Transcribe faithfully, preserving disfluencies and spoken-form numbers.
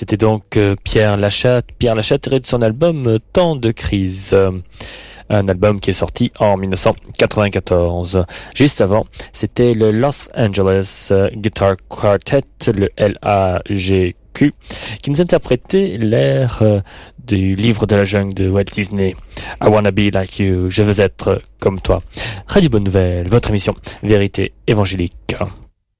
C'était donc euh, Pierre Lachatte, Pierre Lachatte tiré de son album euh, Temps de crise, euh, un album qui est sorti en dix-neuf cent quatre-vingt-quatorze. Juste avant, c'était le Los Angeles euh, Guitar Quartet, le L A G Q, qui nous interprétait l'air euh, du livre de la jungle de Walt Disney. I wanna be like you, je veux être comme toi. Radio Bonne Nouvelle, votre émission Vérité évangélique.